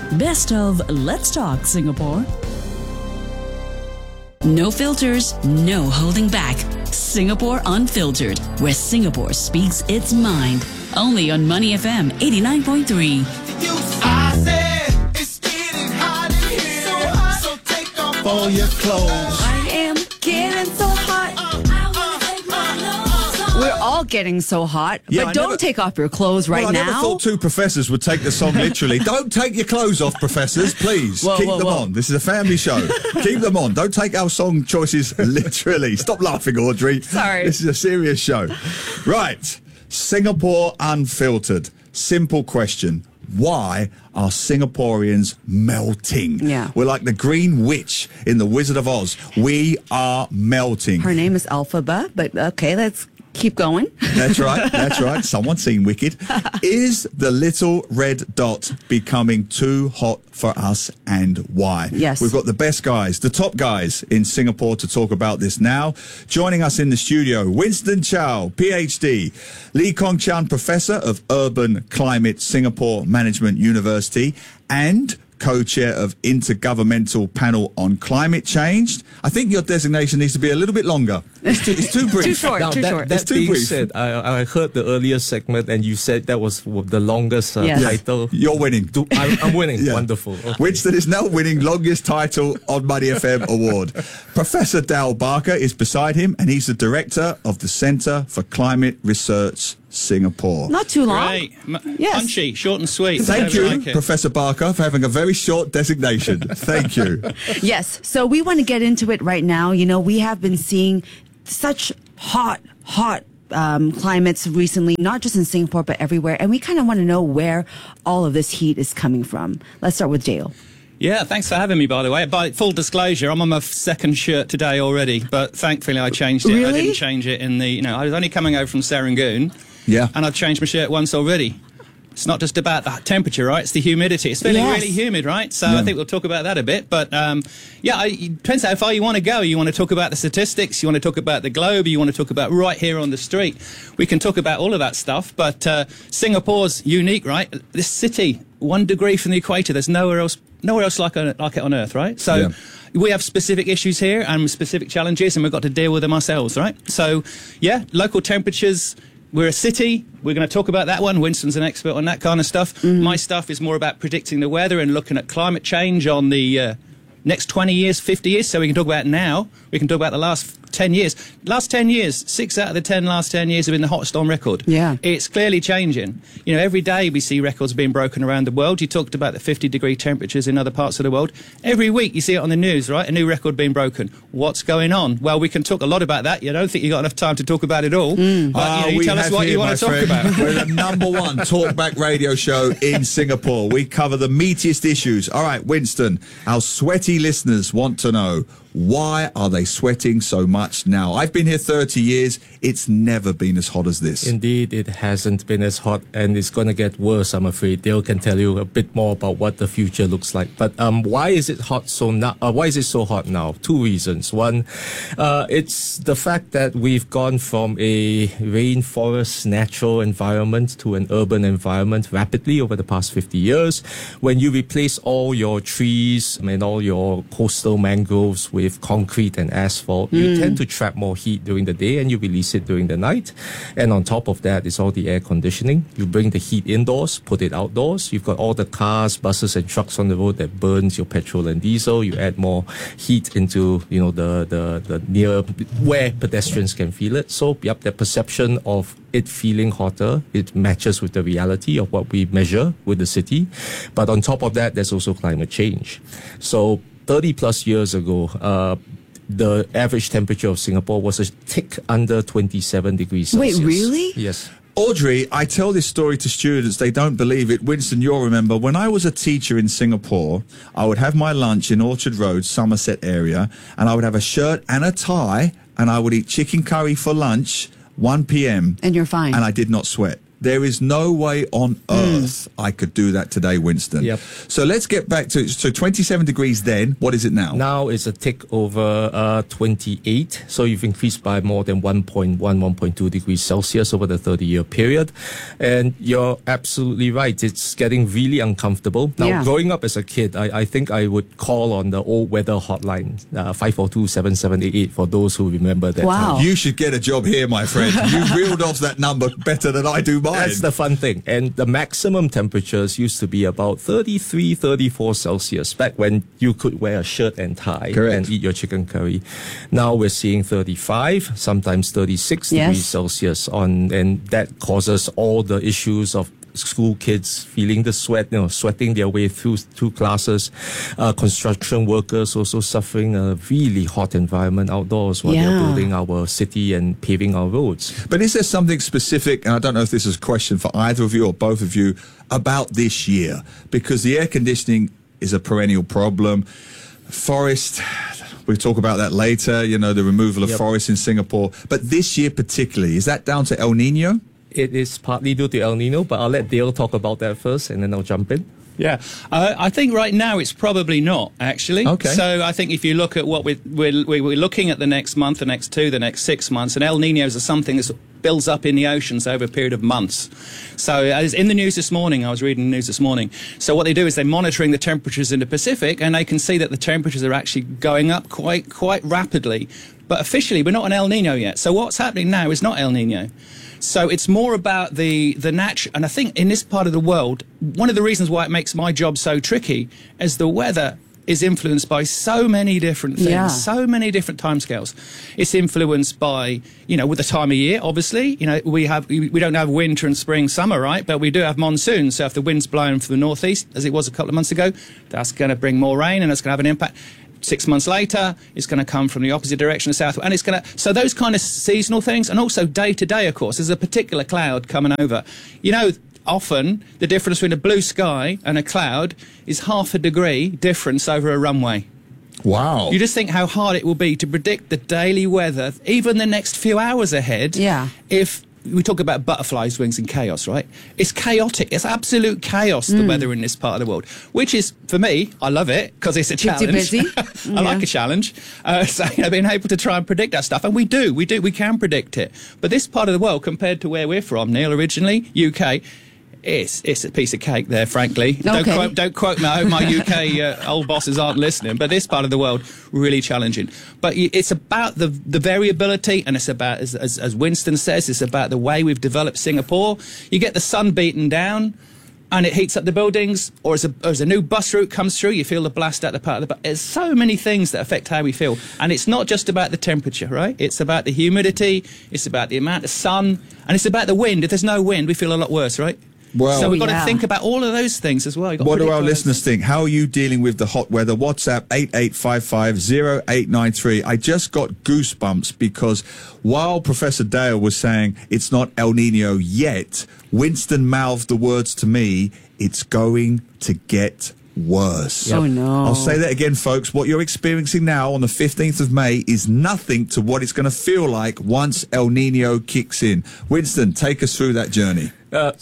Best of Let's Talk Singapore. No filters, no holding back. Singapore Unfiltered, where Singapore speaks its mind. Only on Money FM 89.3. I said it's getting hot in here, so take off all your clothes. I am getting so hot. We're all getting so hot, Yeah, but don't take off your clothes right I never now. thought two professors would take the song literally. Don't take your clothes off, professors, please. Keep them on. This is a family show. Keep them on. Don't take our song choices literally. Stop laughing, Audrey. Sorry. This is a serious show. Right. Singapore Unfiltered. Simple question. Why are Singaporeans melting? Yeah. We're like the Green Witch in The Wizard of Oz. We are melting. Her name is Elphaba, but okay, let's keep going. That's right. That's right. Someone's seen Wicked. Is the little red dot becoming too hot for us, and why? Yes. We've got the best guys, the top guys in Singapore to talk about this now. Joining us in the studio, Winston Chow, PhD, Lee Kong Chan, Professor of Urban Climate, Singapore Management University, and co-chair of Intergovernmental Panel on Climate Change. I think your designation needs to be a little bit longer. It's too brief. Too short. Now, too short. That too being brief. said, I heard the earlier segment and you said that was the longest Yes. title. You're winning. I'm winning. Yeah. Wonderful. Okay. Winston is now winning longest title on Money FM award. Professor Dal Barker is beside him, and he's the director of the Centre for Climate Research Singapore. Not too long. Great. Yes. Punchy, short and sweet. Thank I you, like it. Professor Barker, for having a very short designation. Thank you. Yes. So we want to get into it right now. You know, we have been seeing such hot climates recently, not just in Singapore, but everywhere. And we kind of want to know where all of this heat is coming from. Let's start with Dale. Yeah, thanks for having me, by the way. By full disclosure, I'm on my second shirt today already, but thankfully I changed it. I Really? didn't change it I was only coming over from Serangoon, Yeah. and I've changed my shirt once already. It's not just about the temperature, right? It's the humidity. It's feeling Yes. really humid, right? So I think we'll talk about that a bit. But it depends how far you want to go. You want to talk about the statistics, you want to talk about the globe, you want to talk about right here on the street. We can talk about all of that stuff. But Singapore's unique, right? This city, 1 degree from the equator. There's nowhere else like it on Earth, right? So we have specific issues here and specific challenges, and we've got to deal with them ourselves, right? So, local temperatures. We're a city. We're going to talk about that one. Winston's an expert on that kind of stuff. Mm-hmm. My stuff is more about predicting the weather and looking at climate change on the next 20 years, 50 years. So we can talk about now. We can talk about the last 10 years. Last 10 years, 6 out of the 10 last 10 years have been the hottest on record. Yeah. It's clearly changing. You know, every day we see records being broken around the world. You talked about the 50-degree temperatures in other parts of the world. Every week you see it on the news, right? A new record being broken. What's going on? Well, we can talk a lot about that. You don't think you've got enough time to talk about it all. But you tell us what you want to talk about. We're the #1 talkback radio show in Singapore. We cover the meatiest issues. All right, Winston, our sweaty listeners want to know, why are they sweating so much now? I've been here 30 years. It's never been as hot as this. Indeed, it hasn't been as hot, and it's going to get worse, I'm afraid. Dale can tell you a bit more about what the future looks like. But why is it hot so now? Why is it so hot now? 2 reasons. One, it's the fact that we've gone from a rainforest natural environment to an urban environment rapidly over the past 50 years. When you replace all your trees and all your coastal mangroves with concrete and asphalt, you tend to trap more heat during the day and you release it during the night. And on top of that is all the air conditioning. You bring the heat indoors, put it outdoors. You've got all the cars, buses and trucks on the road that burns your petrol and diesel. You add more heat into, the near where pedestrians can feel it. So, the perception of it feeling hotter, it matches with the reality of what we measure with the city. But on top of that, there's also climate change. So 30 plus years ago, the average temperature of Singapore was a tick under 27 degrees Celsius. Wait, really? Yes. Audrey, I tell this story to students. They don't believe it. Winston, you'll remember, when I was a teacher in Singapore, I would have my lunch in Orchard Road, Somerset area, and I would have a shirt and a tie, and I would eat chicken curry for lunch, 1 p.m. And you're fine. And I did not sweat. There is no way on earth I could do that today, Winston. Yep. So let's get back to, so 27 degrees then. What is it now? Now it's a tick over 28. So you've increased by more than 1.2 degrees Celsius over the 30-year period. And you're absolutely right. It's getting really uncomfortable. Now, growing up as a kid, I think I would call on the old weather hotline, 542-7788, for those who remember that. Wow. You should get a job here, my friend. You reeled off that number better than I do mine. That's the fun thing. And the maximum temperatures used to be about 33, 34 Celsius back when you could wear a shirt and tie and eat your chicken curry. Now we're seeing 35, sometimes 36 degrees Celsius and that causes all the issues of school kids feeling the sweat, sweating their way through classes. Construction workers also suffering a really hot environment outdoors while they're building our city and paving our roads. But is there something specific, and I don't know if this is a question for either of you or both of you, about this year? Because the air conditioning is a perennial problem. Forest, we'll talk about that later, the removal of forests in Singapore. But this year particularly, is that down to El Nino? It is partly due to El Nino, but I'll let Dale talk about that first, and then I'll jump in. Yeah, I think right now it's probably not, actually. Okay. So I think if you look at what we're looking at the next month, the next 2, the next 6 months, and El Ninos are something that builds up in the oceans over a period of months. So as in the news this morning, I was reading the news this morning. So what they do is they're monitoring the temperatures in the Pacific, and they can see that the temperatures are actually going up quite rapidly. But officially, we're not an El Nino yet. So what's happening now is not El Nino. So it's more about the natural, and I think in this part of the world, one of the reasons why it makes my job so tricky is the weather is influenced by so many different things, so many different timescales. It's influenced by, with the time of year, obviously. We don't have winter and spring, summer, right? But we do have monsoon. So if the wind's blowing from the northeast, as it was a couple of months ago, that's going to bring more rain and it's going to have an impact. 6 months later, it's going to come from the opposite direction, the south, and it's going to. So those kind of seasonal things, and also day to day, of course, there's a particular cloud coming over. Often the difference between a blue sky and a cloud is 0.5 degree difference over a runway. Wow! You just think how hard it will be to predict the daily weather, even the next few hours ahead. Yeah. If we talk about butterflies' wings and chaos, right? It's chaotic. It's absolute chaos, the weather in this part of the world, which is, for me, I love it because it's a challenge. Keeps you busy. I like a challenge. So, being able to try and predict that stuff. And we can predict it. But this part of the world, compared to where we're from, Neil, originally, UK, it's a piece of cake there, frankly. Okay. Don't quote me. I hope my UK old bosses aren't listening. But this part of the world, really challenging. But it's about the variability, and it's about, as Winston says, it's about the way we've developed Singapore. You get the sun beaten down, and it heats up the buildings, or as a new bus route comes through, you feel the blast out the part of the bus. There's so many things that affect how we feel. And it's not just about the temperature, right? It's about the humidity, it's about the amount of sun, and it's about the wind. If there's no wind, we feel a lot worse, right? Well, so we've got to think about all of those things as well. What do our listeners think? How are you dealing with the hot weather? WhatsApp 8855-0893. I just got goosebumps because while Professor Dale was saying it's not El Nino yet, Winston mouthed the words to me, it's going to get worse. Yep. Oh, no. I'll say that again, folks. What you're experiencing now on the 15th of May is nothing to what it's going to feel like once El Nino kicks in. Winston, take us through that journey.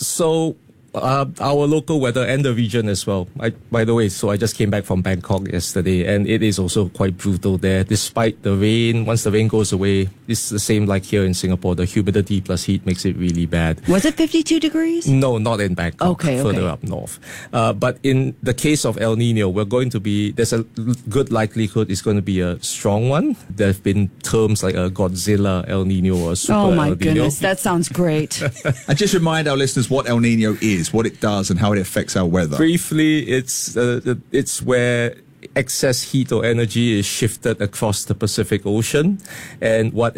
Our local weather and the region as well. By the way, so I just came back from Bangkok yesterday, and it is also quite brutal there. Despite the rain, once the rain goes away, it's the same like here in Singapore. The humidity plus heat makes it really bad. Was it 52 degrees? No, not in Bangkok. Further up north. But in the case of El Nino, there's a good likelihood it's going to be a strong one. There have been terms like a Godzilla El Nino or Super El Nino. Oh my goodness, that sounds great. And just remind our listeners what El Nino is, what it does, and how it affects our weather. Briefly, it's where excess heat or energy is shifted across the Pacific Ocean, and what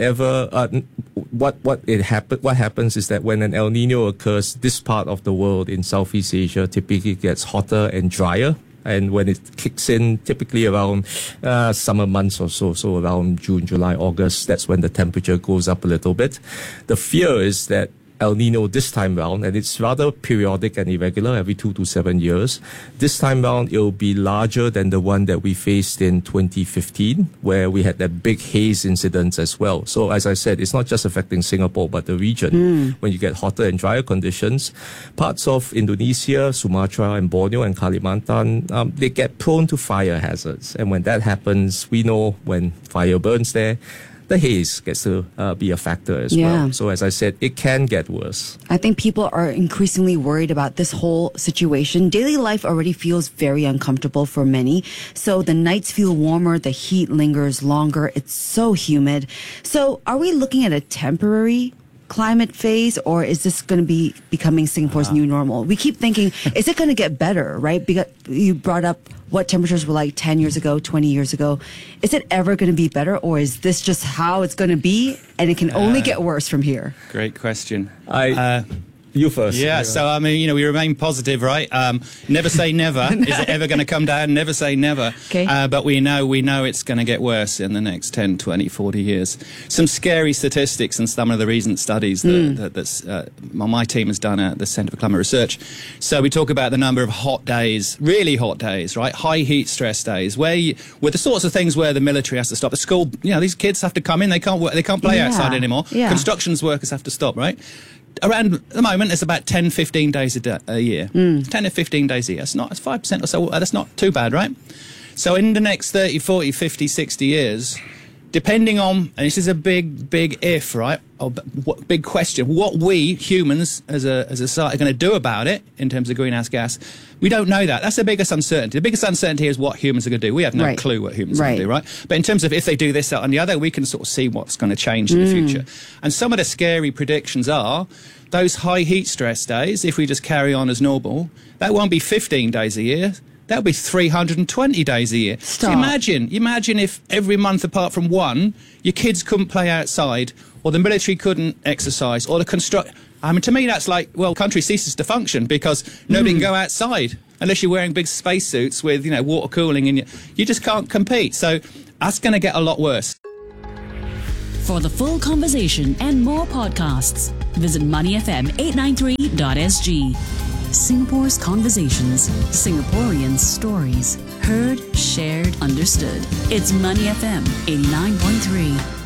happens is that when an El Nino occurs, this part of the world in Southeast Asia typically gets hotter and drier. And when it kicks in, typically around summer months or so around June, July, August, that's when the temperature goes up a little bit. The fear is that El Nino this time round, and it's rather periodic and irregular, every 2 to 7 years. This time round, it'll be larger than the one that we faced in 2015, where we had that big haze incident as well. So as I said, it's not just affecting Singapore, but the region. When you get hotter and drier conditions, parts of Indonesia, Sumatra and Borneo and Kalimantan, they get prone to fire hazards. And when that happens, we know when fire burns there, the haze gets to be a factor as well. So as I said, it can get worse. I think people are increasingly worried about this whole situation. Daily life already feels very uncomfortable for many. So the nights feel warmer, the heat lingers longer. It's so humid. So are we looking at a temporary climate phase, or is this going to be becoming Singapore's new normal? We keep thinking, is it going to get better, right? Because you brought up what temperatures were like 10 years ago, 20 years ago. Is it ever going to be better, or is this just how it's going to be and it can only get worse from here? Great question. You first. Yeah, so I mean, we remain positive, right? Never say never. Is it ever going to come down? Never say never. Okay. But we know it's going to get worse in the next 10, 20, 40 years. Some scary statistics and some of the recent studies that my team has done at the Centre for Climate Research. So we talk about the number of hot days, really hot days, right? High heat stress days, where the sorts of things where the military has to stop. The school, these kids have to come in. They can't work. They can't play outside anymore. Yeah. Constructions workers have to stop, right? Around the moment, it's about 10, 15 days a year. 10 or 15 days a year. It's 5% or so. That's not too bad, right? So in the next 30, 40, 50, 60 years, depending on, and this is a big if, right? Or big question. What we humans as a society are going to do about it in terms of greenhouse gas, we don't know that. That's the biggest uncertainty. The biggest uncertainty is what humans are going to do. We have no clue what humans are going to do, right? But in terms of if they do this, that, and the other, we can sort of see what's going to change in the future. And some of the scary predictions are those high heat stress days, if we just carry on as normal, that won't be 15 days a year. That'll be 320 days a year. Stop. So imagine if every month apart from one, your kids couldn't play outside, or the military couldn't exercise, or I mean, to me, that's like, well, country ceases to function because nobody can go outside unless you're wearing big spacesuits with, water cooling, and you just can't compete. So that's going to get a lot worse. For the full conversation and more podcasts, visit moneyfm893.sg. Singapore's conversations, Singaporeans' stories, heard, shared, understood. It's Money FM 89.3.